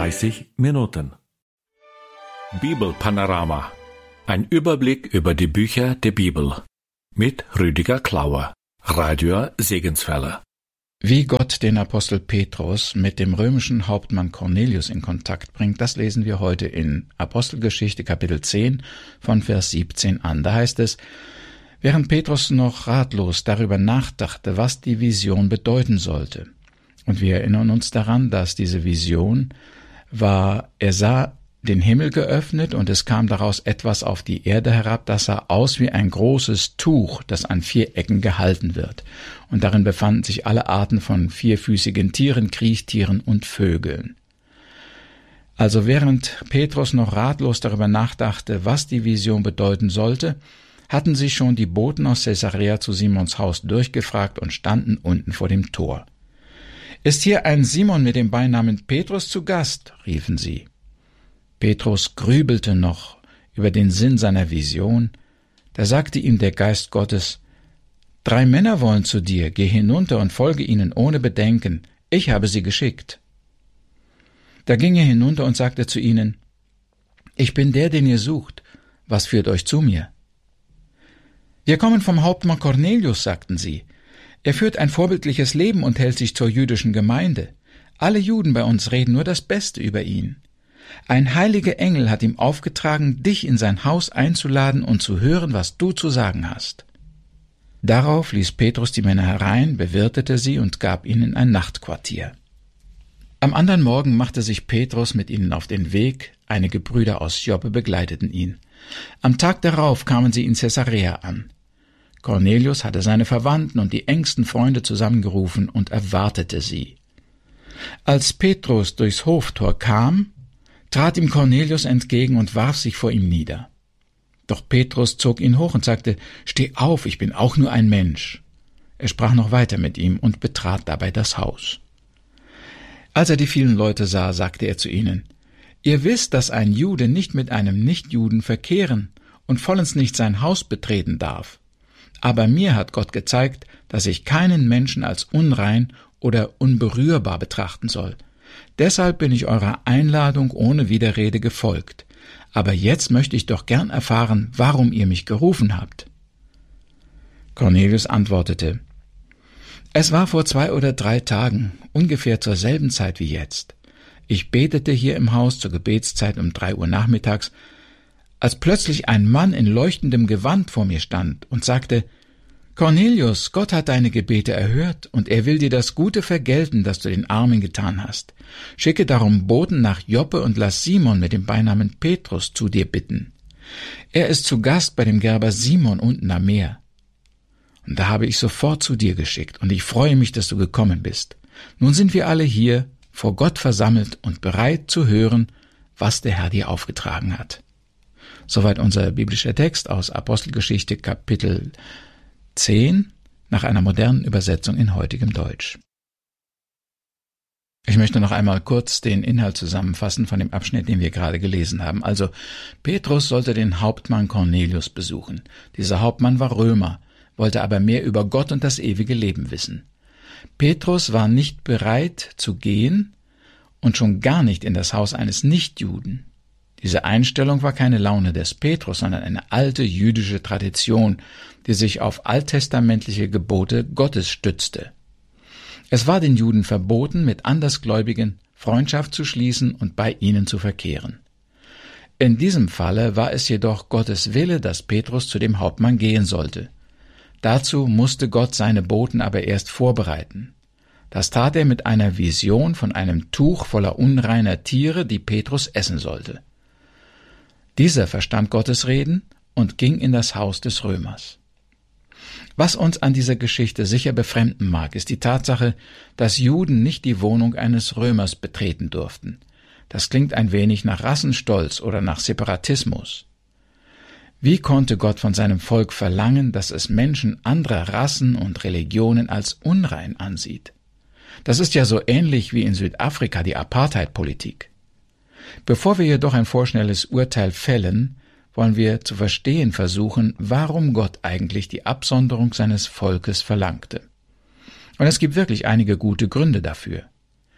30 Minuten. Bibelpanorama. Ein Überblick über die Bücher der Bibel. Mit Rüdiger Klauer. Radio Segenswelle. Wie Gott den Apostel Petrus mit dem römischen Hauptmann Cornelius in Kontakt bringt, das lesen wir heute in Apostelgeschichte Kapitel 10 von Vers 17 an. Da heißt es: Während Petrus noch ratlos darüber nachdachte, was die Vision bedeuten sollte. Und wir erinnern uns daran, dass diese Vision war, er sah den Himmel geöffnet und es kam daraus etwas auf die Erde herab, das sah aus wie ein großes Tuch, das an 4 Ecken gehalten wird. Und darin befanden sich alle Arten von 4füßigen Tieren, Kriechtieren und Vögeln. Also während Petrus noch ratlos darüber nachdachte, was die Vision bedeuten sollte, hatten sich schon die Boten aus Caesarea zu Simons Haus durchgefragt und standen unten vor dem Tor. »Ist hier ein Simon mit dem Beinamen Petrus zu Gast?« riefen sie. Petrus grübelte noch über den Sinn seiner Vision. Da sagte ihm der Geist Gottes: 3 Männer wollen zu dir, geh hinunter und folge ihnen ohne Bedenken, ich habe sie geschickt. Da ging er hinunter und sagte zu ihnen: Ich bin der, den ihr sucht, was führt euch zu mir? Wir kommen vom Hauptmann Cornelius, sagten sie. Er führt ein vorbildliches Leben und hält sich zur jüdischen Gemeinde. Alle Juden bei uns reden nur das Beste über ihn. Ein heiliger Engel hat ihm aufgetragen, dich in sein Haus einzuladen und zu hören, was du zu sagen hast. Darauf ließ Petrus die Männer herein, bewirtete sie und gab ihnen ein Nachtquartier. Am anderen Morgen machte sich Petrus mit ihnen auf den Weg, einige Brüder aus Joppe begleiteten ihn. Am Tag darauf kamen sie in Caesarea an. Cornelius hatte seine Verwandten und die engsten Freunde zusammengerufen und erwartete sie. Als Petrus durchs Hoftor kam, trat ihm Cornelius entgegen und warf sich vor ihm nieder. Doch Petrus zog ihn hoch und sagte: »Steh auf, ich bin auch nur ein Mensch.« Er sprach noch weiter mit ihm und betrat dabei das Haus. Als er die vielen Leute sah, sagte er zu ihnen: »Ihr wisst, dass ein Jude nicht mit einem Nichtjuden verkehren und vollends nicht sein Haus betreten darf. Aber mir hat Gott gezeigt, dass ich keinen Menschen als unrein oder unberührbar betrachten soll. Deshalb bin ich eurer Einladung ohne Widerrede gefolgt. Aber jetzt möchte ich doch gern erfahren, warum ihr mich gerufen habt.« Cornelius antwortete: »Es war vor 2 oder 3 Tagen, ungefähr zur selben Zeit wie jetzt. Ich betete hier im Haus zur Gebetszeit um 3 Uhr nachmittags, als plötzlich ein Mann in leuchtendem Gewand vor mir stand und sagte: »Cornelius, Gott hat deine Gebete erhört, und er will dir das Gute vergelten, das du den Armen getan hast. Schicke darum Boten nach Joppe und lass Simon mit dem Beinamen Petrus zu dir bitten. Er ist zu Gast bei dem Gerber Simon unten am Meer.« Und da habe ich sofort zu dir geschickt, und ich freue mich, dass du gekommen bist. Nun sind wir alle hier, vor Gott versammelt und bereit zu hören, was der Herr dir aufgetragen hat. Soweit unser biblischer Text aus Apostelgeschichte Kapitel 10 nach einer modernen Übersetzung in heutigem Deutsch. Ich möchte noch einmal kurz den Inhalt zusammenfassen von dem Abschnitt, den wir gerade gelesen haben. Also, Petrus sollte den Hauptmann Cornelius besuchen. Dieser Hauptmann war Römer, wollte aber mehr über Gott und das ewige Leben wissen. Petrus war nicht bereit zu gehen und schon gar nicht in das Haus eines Nichtjuden. Diese Einstellung war keine Laune des Petrus, sondern eine alte jüdische Tradition, die sich auf alttestamentliche Gebote Gottes stützte. Es war den Juden verboten, mit Andersgläubigen Freundschaft zu schließen und bei ihnen zu verkehren. In diesem Falle war es jedoch Gottes Wille, dass Petrus zu dem Hauptmann gehen sollte. Dazu musste Gott seine Boten aber erst vorbereiten. Das tat er mit einer Vision von einem Tuch voller unreiner Tiere, die Petrus essen sollte. Dieser verstand Gottes Reden und ging in das Haus des Römers. Was uns an dieser Geschichte sicher befremden mag, ist die Tatsache, dass Juden nicht die Wohnung eines Römers betreten durften. Das klingt ein wenig nach Rassenstolz oder nach Separatismus. Wie konnte Gott von seinem Volk verlangen, dass es Menschen anderer Rassen und Religionen als unrein ansieht? Das ist ja so ähnlich wie in Südafrika die Apartheid-Politik. Bevor wir jedoch ein vorschnelles Urteil fällen, wollen wir zu verstehen versuchen, warum Gott eigentlich die Absonderung seines Volkes verlangte. Und es gibt wirklich einige gute Gründe dafür.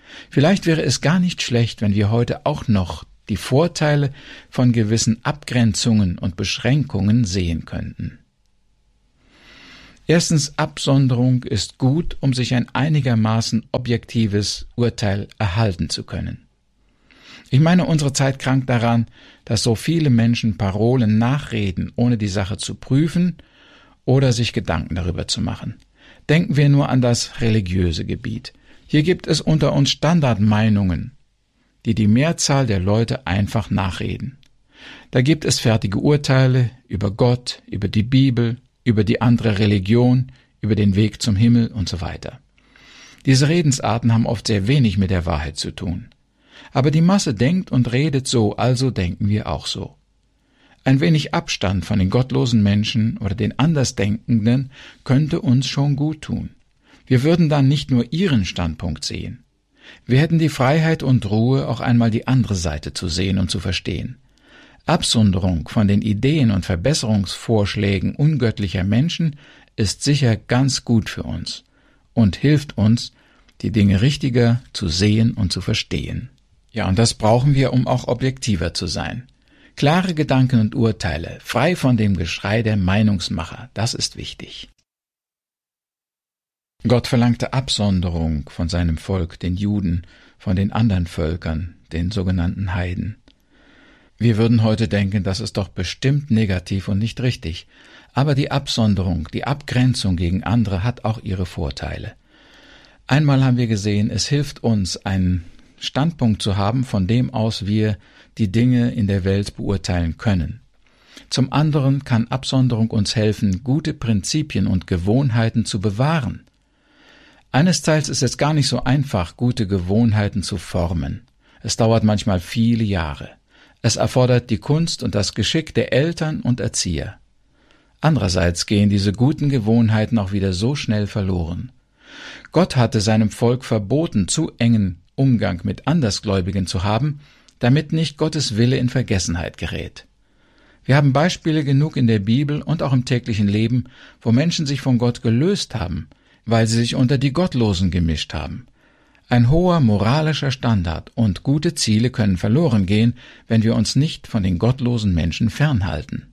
Vielleicht wäre es gar nicht schlecht, wenn wir heute auch noch die Vorteile von gewissen Abgrenzungen und Beschränkungen sehen könnten. Erstens, Absonderung ist gut, um sich ein einigermaßen objektives Urteil erhalten zu können. Ich meine, unsere Zeit krankt daran, dass so viele Menschen Parolen nachreden, ohne die Sache zu prüfen oder sich Gedanken darüber zu machen. Denken wir nur an das religiöse Gebiet. Hier gibt es unter uns Standardmeinungen, die die Mehrzahl der Leute einfach nachreden. Da gibt es fertige Urteile über Gott, über die Bibel, über die andere Religion, über den Weg zum Himmel und so weiter. Diese Redensarten haben oft sehr wenig mit der Wahrheit zu tun. Aber die Masse denkt und redet so, also denken wir auch so. Ein wenig Abstand von den gottlosen Menschen oder den Andersdenkenden könnte uns schon gut tun. Wir würden dann nicht nur ihren Standpunkt sehen. Wir hätten die Freiheit und Ruhe, auch einmal die andere Seite zu sehen und zu verstehen. Absonderung von den Ideen und Verbesserungsvorschlägen ungöttlicher Menschen ist sicher ganz gut für uns und hilft uns, die Dinge richtiger zu sehen und zu verstehen. Ja, und das brauchen wir, um auch objektiver zu sein. Klare Gedanken und Urteile, frei von dem Geschrei der Meinungsmacher, das ist wichtig. Gott verlangte Absonderung von seinem Volk, den Juden, von den anderen Völkern, den sogenannten Heiden. Wir würden heute denken, das ist doch bestimmt negativ und nicht richtig. Aber die Absonderung, die Abgrenzung gegen andere hat auch ihre Vorteile. Einmal haben wir gesehen, es hilft uns, einen Standpunkt zu haben, von dem aus wir die Dinge in der Welt beurteilen können. Zum anderen kann Absonderung uns helfen, gute Prinzipien und Gewohnheiten zu bewahren. Einesteils ist es gar nicht so einfach, gute Gewohnheiten zu formen. Es dauert manchmal viele Jahre. Es erfordert die Kunst und das Geschick der Eltern und Erzieher. Andererseits gehen diese guten Gewohnheiten auch wieder so schnell verloren. Gott hatte seinem Volk verboten, zu engen Umgang mit Andersgläubigen zu haben, damit nicht Gottes Wille in Vergessenheit gerät. Wir haben Beispiele genug in der Bibel und auch im täglichen Leben, wo Menschen sich von Gott gelöst haben, weil sie sich unter die Gottlosen gemischt haben. Ein hoher moralischer Standard und gute Ziele können verloren gehen, wenn wir uns nicht von den gottlosen Menschen fernhalten.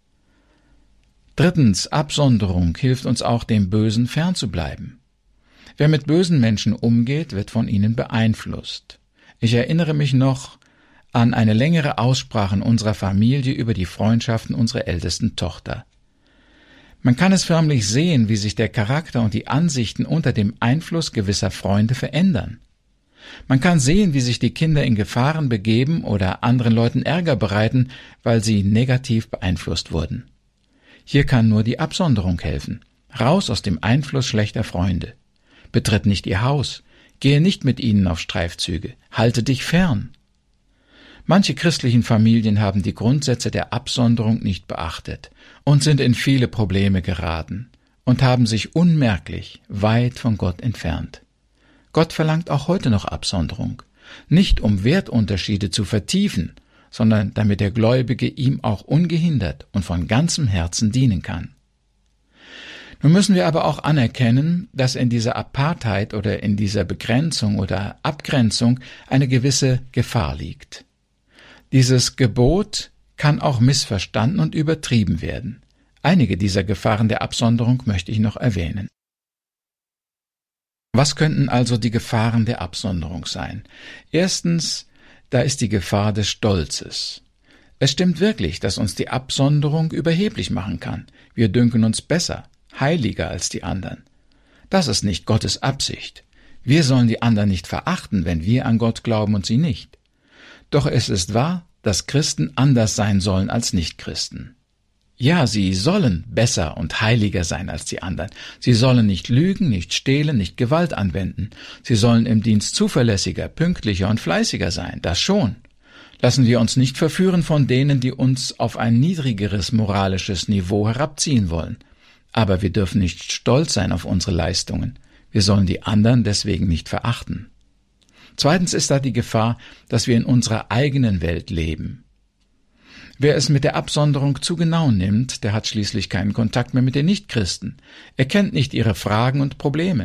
Drittens, Absonderung hilft uns auch, dem Bösen fernzubleiben. Wer mit bösen Menschen umgeht, wird von ihnen beeinflusst. Ich erinnere mich noch an eine längere Aussprache in unserer Familie über die Freundschaften unserer ältesten Tochter. Man kann es förmlich sehen, wie sich der Charakter und die Ansichten unter dem Einfluss gewisser Freunde verändern. Man kann sehen, wie sich die Kinder in Gefahren begeben oder anderen Leuten Ärger bereiten, weil sie negativ beeinflusst wurden. Hier kann nur die Absonderung helfen. Raus aus dem Einfluss schlechter Freunde. Betritt nicht ihr Haus. Gehe nicht mit ihnen auf Streifzüge. Halte dich fern. Manche christlichen Familien haben die Grundsätze der Absonderung nicht beachtet und sind in viele Probleme geraten und haben sich unmerklich weit von Gott entfernt. Gott verlangt auch heute noch Absonderung, nicht um Wertunterschiede zu vertiefen, sondern damit der Gläubige ihm auch ungehindert und von ganzem Herzen dienen kann. Nun müssen wir aber auch anerkennen, dass in dieser Apartheid oder in dieser Begrenzung oder Abgrenzung eine gewisse Gefahr liegt. Dieses Gebot kann auch missverstanden und übertrieben werden. Einige dieser Gefahren der Absonderung möchte ich noch erwähnen. Was könnten also die Gefahren der Absonderung sein? Erstens, da ist die Gefahr des Stolzes. Es stimmt wirklich, dass uns die Absonderung überheblich machen kann. Wir dünken uns besser, heiliger als die anderen. Das ist nicht Gottes Absicht. Wir sollen die anderen nicht verachten, wenn wir an Gott glauben und sie nicht. Doch es ist wahr, dass Christen anders sein sollen als Nichtchristen. Ja, sie sollen besser und heiliger sein als die anderen. Sie sollen nicht lügen, nicht stehlen, nicht Gewalt anwenden. Sie sollen im Dienst zuverlässiger, pünktlicher und fleißiger sein, das schon. Lassen wir uns nicht verführen von denen, die uns auf ein niedrigeres moralisches Niveau herabziehen wollen. Aber wir dürfen nicht stolz sein auf unsere Leistungen. Wir sollen die anderen deswegen nicht verachten. Zweitens ist da die Gefahr, dass wir in unserer eigenen Welt leben. Wer es mit der Absonderung zu genau nimmt, der hat schließlich keinen Kontakt mehr mit den Nichtchristen. Er kennt nicht ihre Fragen und Probleme.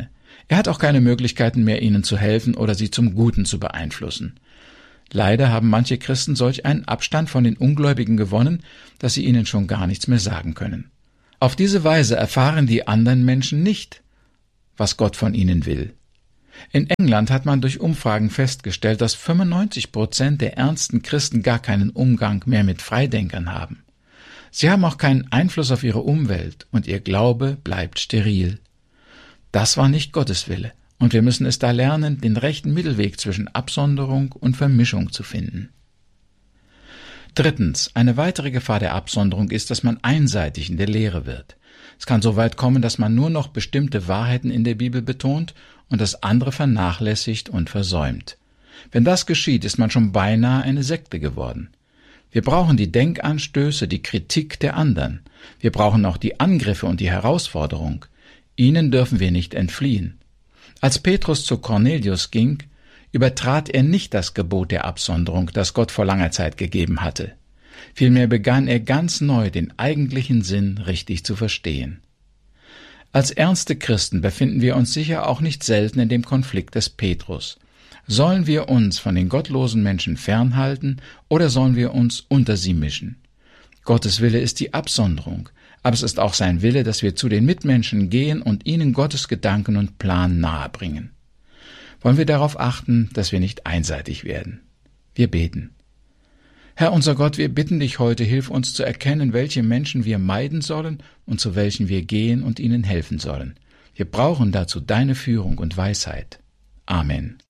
Er hat auch keine Möglichkeiten mehr, ihnen zu helfen oder sie zum Guten zu beeinflussen. Leider haben manche Christen solch einen Abstand von den Ungläubigen gewonnen, dass sie ihnen schon gar nichts mehr sagen können. Auf diese Weise erfahren die anderen Menschen nicht, was Gott von ihnen will. In England hat man durch Umfragen festgestellt, dass 95% der ernsten Christen gar keinen Umgang mehr mit Freidenkern haben. Sie haben auch keinen Einfluss auf ihre Umwelt und ihr Glaube bleibt steril. Das war nicht Gottes Wille, und wir müssen es da lernen, den rechten Mittelweg zwischen Absonderung und Vermischung zu finden. Drittens, eine weitere Gefahr der Absonderung ist, dass man einseitig in der Lehre wird. Es kann so weit kommen, dass man nur noch bestimmte Wahrheiten in der Bibel betont und das andere vernachlässigt und versäumt. Wenn das geschieht, ist man schon beinahe eine Sekte geworden. Wir brauchen die Denkanstöße, die Kritik der anderen. Wir brauchen auch die Angriffe und die Herausforderung. Ihnen dürfen wir nicht entfliehen. Als Petrus zu Cornelius ging, übertrat er nicht das Gebot der Absonderung, das Gott vor langer Zeit gegeben hatte. Vielmehr begann er ganz neu, den eigentlichen Sinn richtig zu verstehen. Als ernste Christen befinden wir uns sicher auch nicht selten in dem Konflikt des Petrus. Sollen wir uns von den gottlosen Menschen fernhalten oder sollen wir uns unter sie mischen? Gottes Wille ist die Absonderung, aber es ist auch sein Wille, dass wir zu den Mitmenschen gehen und ihnen Gottes Gedanken und Plan nahebringen. Wollen wir darauf achten, dass wir nicht einseitig werden? Wir beten. Herr unser Gott, wir bitten dich heute, hilf uns zu erkennen, welche Menschen wir meiden sollen und zu welchen wir gehen und ihnen helfen sollen. Wir brauchen dazu deine Führung und Weisheit. Amen.